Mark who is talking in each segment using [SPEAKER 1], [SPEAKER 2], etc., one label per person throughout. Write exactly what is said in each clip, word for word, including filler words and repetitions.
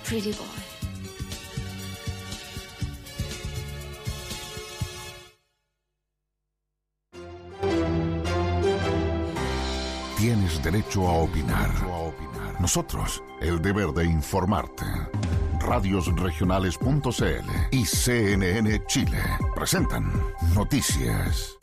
[SPEAKER 1] pretty boy.
[SPEAKER 2] Tienes derecho a opinar. Nosotros, el deber de informarte. Radios Regionales punto c l y C N N Chile presentan Noticias.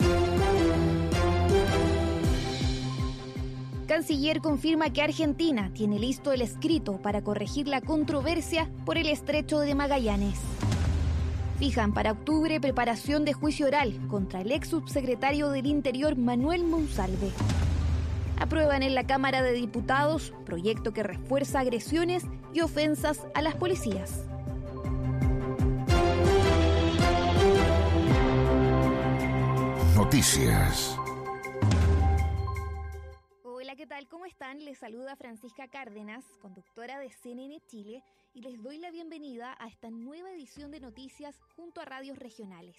[SPEAKER 1] Canciller confirma que Argentina tiene listo el escrito para corregir la controversia por el Estrecho de Magallanes. Fijan para octubre preparación de juicio oral contra el ex subsecretario del Interior Manuel Monsalve. Aprueban en la Cámara de Diputados proyecto que refuerza agresiones y ofensas a las policías.
[SPEAKER 2] Noticias.
[SPEAKER 1] Hola, ¿qué tal? ¿Cómo están? Les saluda Francisca Cárdenas, conductora de C N N Chile, y les doy la bienvenida a esta nueva edición de Noticias junto a Radios Regionales.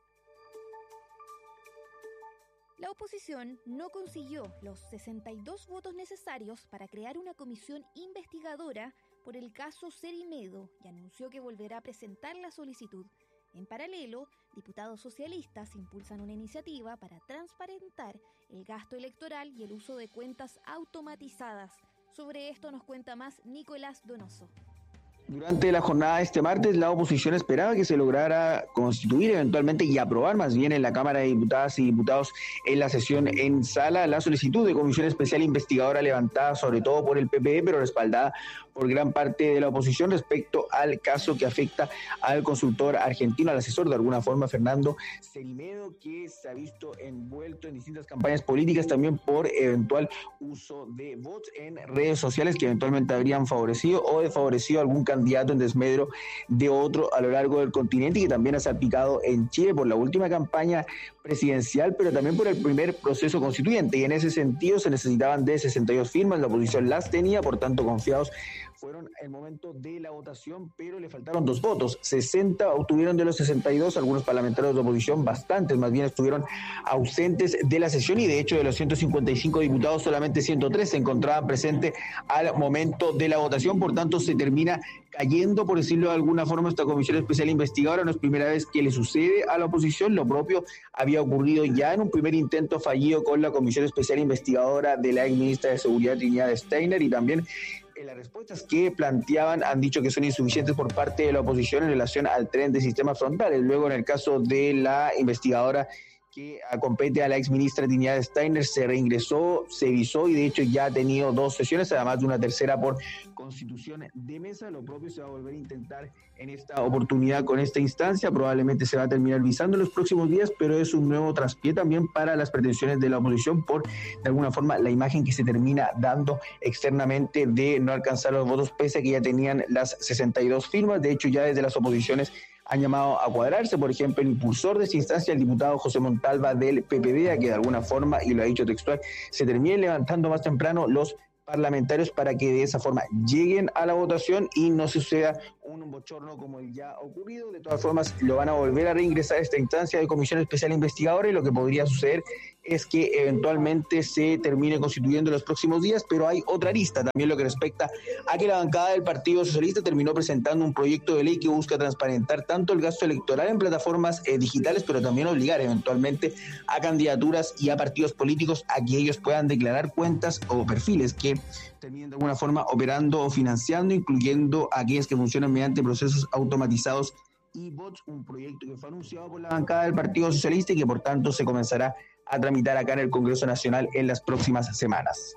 [SPEAKER 1] La oposición no consiguió los sesenta y dos votos necesarios para crear una comisión investigadora por el caso Cerimedo y anunció que volverá a presentar la solicitud. En paralelo, diputados socialistas impulsan una iniciativa para transparentar el gasto electoral y el uso de cuentas automatizadas. Sobre esto nos cuenta más Nicolás Donoso.
[SPEAKER 3] Durante la jornada de este martes, la oposición esperaba que se lograra constituir eventualmente y aprobar más bien en la Cámara de Diputadas y Diputados en la sesión en sala la solicitud de comisión especial investigadora levantada sobre todo por el P P D, pero respaldada por gran parte de la oposición respecto al caso que afecta al consultor argentino, al asesor de alguna forma, Fernando Cerimedo, que se ha visto envuelto en distintas campañas políticas también por eventual uso de bots en redes sociales que eventualmente habrían favorecido o desfavorecido a algún candidato en desmedro de otro a lo largo del continente y que también ha salpicado en Chile por la última campaña presidencial, pero también por el primer proceso constituyente, y en ese sentido se necesitaban de sesenta y dos firmas, la oposición las tenía, por tanto confiados fueron el momento de la votación, pero le faltaron dos votos, sesenta obtuvieron de los sesenta y dos, algunos parlamentarios de oposición, bastantes más bien estuvieron ausentes de la sesión, y de hecho de los ciento cincuenta y cinco diputados solamente ciento tres se encontraban presentes al momento de la votación, por tanto se termina cayendo, por decirlo de alguna forma, esta comisión especial investigadora. No es primera vez que le sucede a la oposición, lo propio había ocurrido ya en un primer intento fallido con la comisión especial investigadora de la ex ministra de Seguridad Trinidad Steiner, y también en las respuestas que planteaban han dicho que son insuficientes por parte de la oposición en relación al tren de sistemas frontales. Luego, en el caso de la investigadora que compete a la ex ministra Trinidad Steiner, se reingresó, se visó y de hecho ya ha tenido dos sesiones, además de una tercera por constitución de mesa. Lo propio se va a volver a intentar en esta oportunidad con esta instancia, probablemente se va a terminar visando en los próximos días, pero es un nuevo traspié también para las pretensiones de la oposición por, de alguna forma, la imagen que se termina dando externamente de no alcanzar los votos pese a que ya tenían las sesenta y dos firmas. De hecho, ya desde las oposiciones han llamado a cuadrarse, por ejemplo, el impulsor de esta instancia, el diputado José Montalva del P P D, a que de alguna forma, y lo ha dicho textual, se terminen levantando más temprano los parlamentarios para que de esa forma lleguen a la votación y no suceda un bochorno como el ya ocurrido. De todas formas, lo van a volver a reingresar a esta instancia de comisión especial investigadora, y lo que podría suceder es que eventualmente se termine constituyendo en los próximos días, pero hay otra arista también lo que respecta a que la bancada del Partido Socialista terminó presentando un proyecto de ley que busca transparentar tanto el gasto electoral en plataformas eh, digitales, pero también obligar eventualmente a candidaturas y a partidos políticos a que ellos puedan declarar cuentas o perfiles que terminen de alguna forma operando o financiando, incluyendo a aquellas que funcionan mediante procesos automatizados y bots, un proyecto que fue anunciado por la bancada del Partido Socialista y que por tanto se comenzará a tramitar acá en el Congreso Nacional en las próximas semanas.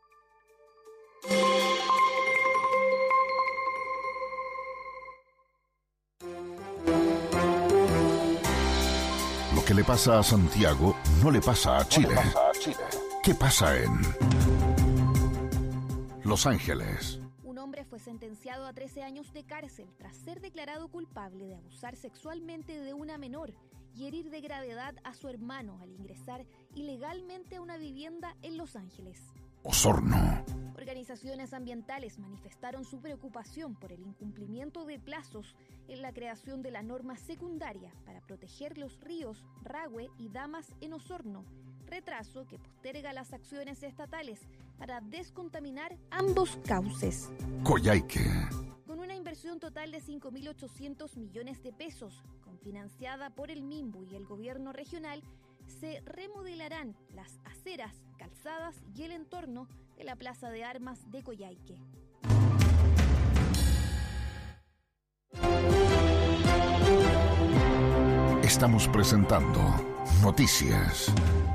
[SPEAKER 2] Lo que le pasa a Santiago no le pasa a Chile.
[SPEAKER 4] No le pasa a Chile.
[SPEAKER 2] ¿Qué pasa en Los Ángeles?
[SPEAKER 1] Un hombre fue sentenciado a trece años de cárcel tras ser declarado culpable de abusar sexualmente de una menor y herir de gravedad a su hermano al ingresar ilegalmente a una vivienda en Los Ángeles.
[SPEAKER 2] Osorno.
[SPEAKER 1] Organizaciones ambientales manifestaron su preocupación por el incumplimiento de plazos en la creación de la norma secundaria para proteger los ríos Rahue y Damas en Osorno, retraso que posterga las acciones estatales para descontaminar ambos cauces.
[SPEAKER 2] Coyhaique.
[SPEAKER 1] Con una inversión total de cinco mil ochocientos millones de pesos, confinanciada por el Minbu y el gobierno regional, se remodelarán las aceras, calzadas y el entorno de la Plaza de Armas de Coyhaique.
[SPEAKER 2] Estamos presentando Noticias.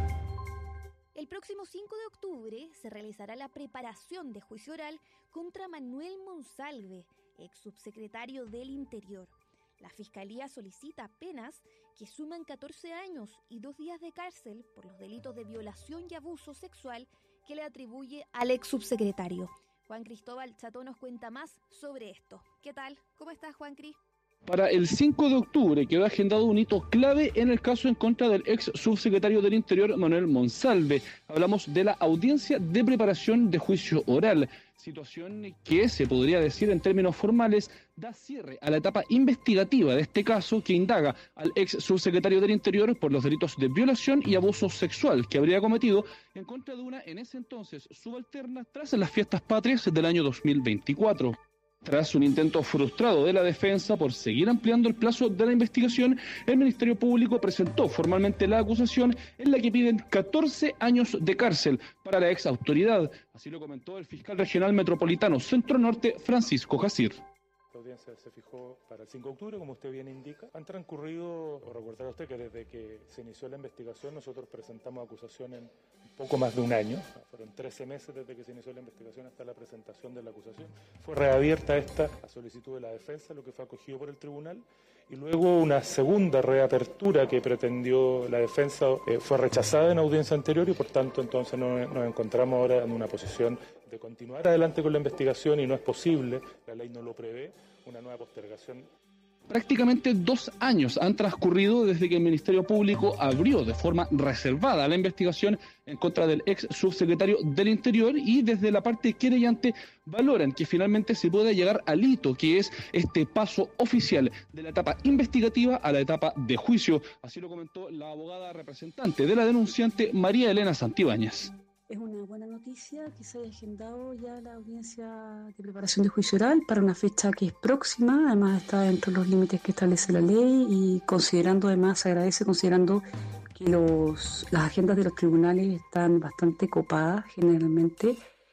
[SPEAKER 1] El próximo cinco de octubre se realizará la preparación de juicio oral contra Manuel Monsalve, ex subsecretario del Interior. La Fiscalía solicita penas que suman catorce años y dos días de cárcel por los delitos de violación y abuso sexual que le atribuye al ex subsecretario. Juan Cristóbal Cható nos cuenta más sobre esto. ¿Qué tal? ¿Cómo estás, Juan Cris?
[SPEAKER 4] Para el cinco de octubre quedó agendado un hito clave en el caso en contra del ex subsecretario del Interior, Manuel Monsalve. Hablamos de la audiencia de preparación de juicio oral, situación que, se podría decir en términos formales, da cierre a la etapa investigativa de este caso que indaga al ex subsecretario del Interior por los delitos de violación y abuso sexual que habría cometido en contra de una, en ese entonces, subalterna tras las fiestas patrias del año dos mil veinticuatro. Tras un intento frustrado de la defensa por seguir ampliando el plazo de la investigación, el Ministerio Público presentó formalmente la acusación en la que piden catorce años de cárcel para la ex autoridad. Así lo comentó el fiscal regional metropolitano Centro Norte, Francisco Jacir.
[SPEAKER 5] La audiencia se fijó para el cinco de octubre, como usted bien indica. Han transcurrido, o recordará usted que desde que se inició la investigación nosotros presentamos acusación en poco más de un año. Fueron trece meses desde que se inició la investigación hasta la presentación de la acusación. Fue reabierta esta a solicitud de la defensa, lo que fue acogido por el tribunal. Y luego una segunda reapertura que pretendió la defensa eh, fue rechazada en audiencia anterior y por tanto entonces nos, nos encontramos ahora en una posición de continuar adelante con la investigación y no es posible, la ley no lo prevé, una nueva postergación.
[SPEAKER 4] Prácticamente dos años han transcurrido desde que el Ministerio Público abrió de forma reservada la investigación en contra del ex subsecretario del Interior y desde la parte querellante valoran que finalmente se pueda llegar al hito que es este paso oficial de la etapa investigativa a la etapa de juicio. Así lo comentó la abogada representante de la denunciante María Elena Santibáñez.
[SPEAKER 6] Es una buena noticia que se haya agendado ya la audiencia de preparación de juicio oral para una fecha que es próxima, además está dentro de los límites que establece la ley y considerando, además se agradece considerando que los, las agendas de los tribunales están bastante copadas generalmente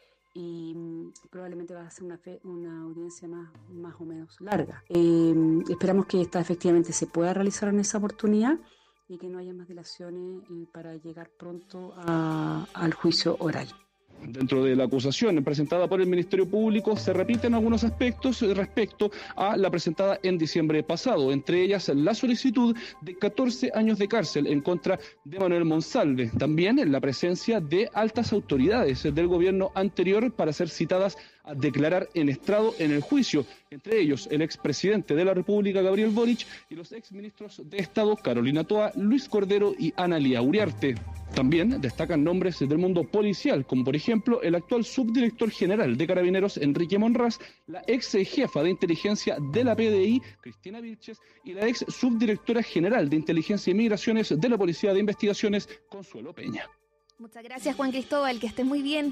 [SPEAKER 6] y probablemente va a ser una, fe, una audiencia más, más o menos larga. Eh, esperamos que esta efectivamente se pueda realizar en esa oportunidad y que no haya más dilaciones eh, para llegar pronto a, al juicio oral.
[SPEAKER 4] Dentro de la acusación presentada por el Ministerio Público se repiten algunos aspectos respecto a la presentada en diciembre pasado, entre ellas la solicitud de catorce años de cárcel en contra de Manuel Monsalve, también la presencia de altas autoridades del gobierno anterior para ser citadas a declarar en estrado en el juicio, entre ellos el expresidente de la República, Gabriel Boric, y los exministros de Estado, Carolina Toa, Luis Cordero y Analía Uriarte. También destacan nombres del mundo policial, como por ejemplo el actual subdirector general de Carabineros, Enrique Monraz, la ex jefa de inteligencia de la P D I, Cristina Vilches, y la ex subdirectora general de Inteligencia y Migraciones de la Policía de Investigaciones, Consuelo Peña.
[SPEAKER 1] Muchas gracias, Juan Cristóbal, que estés muy bien.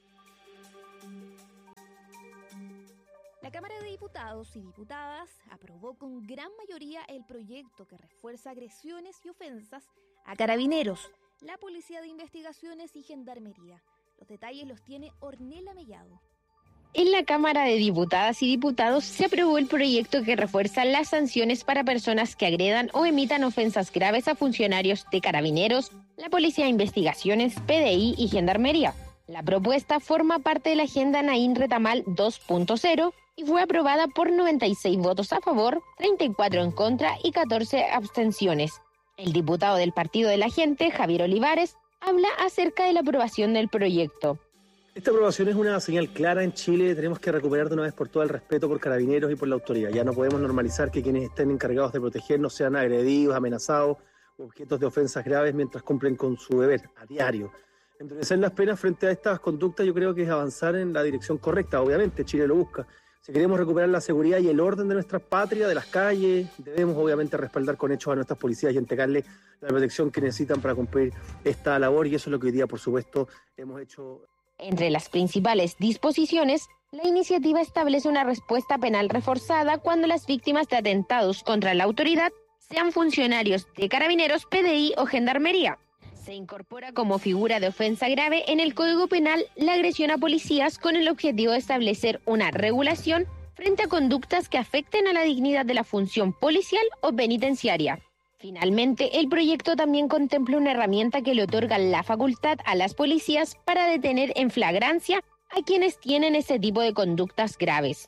[SPEAKER 1] La Cámara de Diputados y Diputadas aprobó con gran mayoría el proyecto que refuerza agresiones y ofensas a carabineros, la Policía de Investigaciones y Gendarmería. Los detalles los tiene Ornella Mellado.
[SPEAKER 7] En la Cámara de Diputadas y Diputados se aprobó el proyecto que refuerza las sanciones para personas que agredan o emitan ofensas graves a funcionarios de Carabineros, la Policía de Investigaciones, P D I y Gendarmería. La propuesta forma parte de la Agenda Naín Retamal dos punto cero y fue aprobada por noventa y seis votos a favor, treinta y cuatro en contra y catorce abstenciones. El diputado del Partido de la Gente, Javier Olivares, habla acerca de la aprobación del proyecto.
[SPEAKER 8] Esta aprobación es una señal clara en Chile. Tenemos que recuperar de una vez por todas el respeto por Carabineros y por la autoridad. Ya no podemos normalizar que quienes estén encargados de protegernos sean agredidos, amenazados, objetos de ofensas graves mientras cumplen con su deber a diario. Endurecer las penas frente a estas conductas yo creo que es avanzar en la dirección correcta. Obviamente Chile lo busca. Si queremos recuperar la seguridad y el orden de nuestra patria, de las calles, debemos obviamente respaldar con hechos a nuestras policías y entregarles la protección que necesitan para cumplir esta labor, y eso es lo que hoy día, por supuesto, hemos hecho.
[SPEAKER 7] Entre las principales disposiciones, La iniciativa establece una respuesta penal reforzada cuando las víctimas de atentados contra la autoridad sean funcionarios de Carabineros, P D I o Gendarmería. Se incorpora como figura de ofensa grave en el Código Penal la agresión a policías con el objetivo de establecer una regulación frente a conductas que afecten a la dignidad de la función policial o penitenciaria. Finalmente, el proyecto también contempla una herramienta que le otorga la facultad a las policías para detener en flagrancia a quienes tienen ese tipo de conductas graves.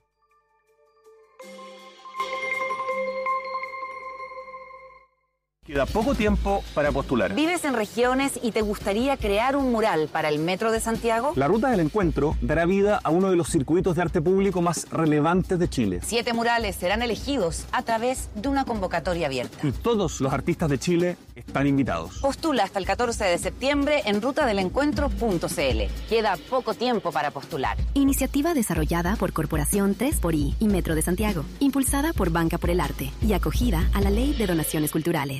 [SPEAKER 9] Queda poco tiempo para postular.
[SPEAKER 10] ¿Vives en regiones y te gustaría crear un mural para el Metro de Santiago?
[SPEAKER 9] La Ruta del Encuentro dará vida a uno de los circuitos de arte público más relevantes de Chile.
[SPEAKER 10] Siete murales serán elegidos a través de una convocatoria abierta.
[SPEAKER 9] Y todos los artistas de Chile están invitados.
[SPEAKER 10] Postula hasta el catorce de septiembre en ruta del encuentro punto c l. Queda poco tiempo para postular.
[SPEAKER 11] Iniciativa desarrollada por Corporación tres por I y Metro de Santiago, impulsada por Banca por el Arte y acogida a la Ley de Donaciones Culturales.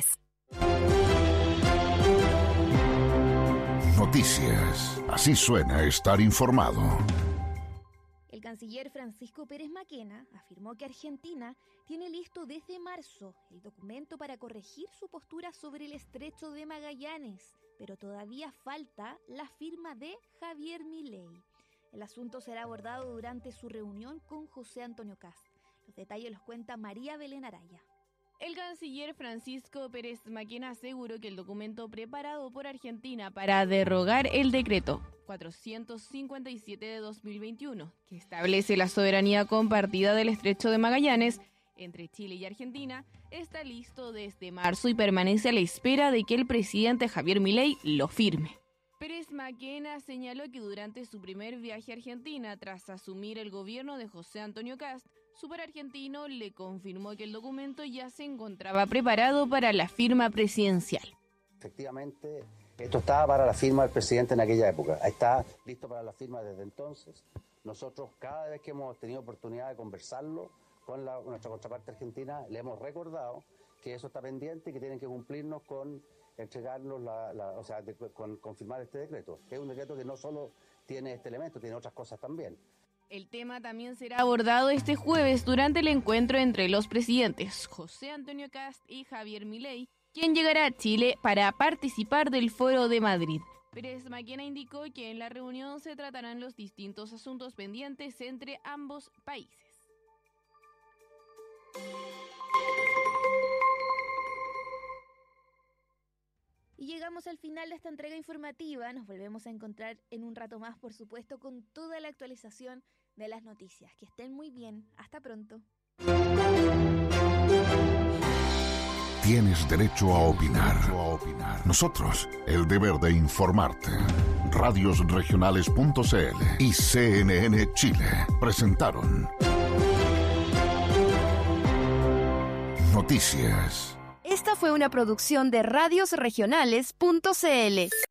[SPEAKER 2] Noticias. Así suena estar informado.
[SPEAKER 1] El canciller Francisco Pérez Maquena afirmó que Argentina tiene listo desde marzo el documento para corregir su postura sobre el estrecho de Magallanes, pero todavía falta la firma de Javier Milei. El asunto será abordado durante su reunión con José Antonio Kast. Los detalles los cuenta María Belén Araya.
[SPEAKER 12] El canciller Francisco Pérez Maquena aseguró que el documento preparado por Argentina para derogar el decreto cuatrocientos cincuenta y siete de dos mil veintiuno, que establece la soberanía compartida del estrecho de Magallanes entre Chile y Argentina, está listo desde marzo y permanece a la espera de que el presidente Javier Milei lo firme. Pérez Maquena señaló que durante su primer viaje a Argentina, tras asumir el gobierno de José Antonio Kast, Super Argentino le confirmó que el documento ya se encontraba preparado para la firma presidencial.
[SPEAKER 13] Efectivamente, esto estaba para la firma del presidente en aquella época. Está listo para la firma desde entonces. Nosotros, cada vez que hemos tenido oportunidad de conversarlo con la, nuestra contraparte argentina, le hemos recordado que eso está pendiente y que tienen que cumplirnos con entregarnos, la, la, o sea, de, con confirmar este decreto. Es un decreto que no solo tiene este elemento, tiene otras cosas también.
[SPEAKER 12] El tema también será abordado este jueves durante el encuentro entre los presidentes José Antonio Kast y Javier Milei, quien llegará a Chile para participar del Foro de Madrid. Pérez Maquena indicó que en la reunión se tratarán los distintos asuntos pendientes entre ambos países.
[SPEAKER 1] Y llegamos al final de esta entrega informativa. Nos volvemos a encontrar en un rato más, por supuesto, con toda la actualización de las noticias. Que estén muy bien. Hasta pronto.
[SPEAKER 2] Tienes derecho a opinar. Nosotros, el deber de informarte. Radios Regionales punto c l y C N N Chile presentaron Noticias.
[SPEAKER 11] Esta fue una producción de Radios Regionales punto c l.